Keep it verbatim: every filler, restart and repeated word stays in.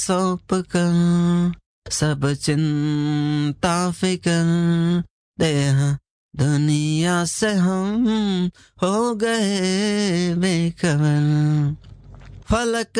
सौंप कर सब चिंता फिकर दे दुनिया से हम हो गए बेखबर फलक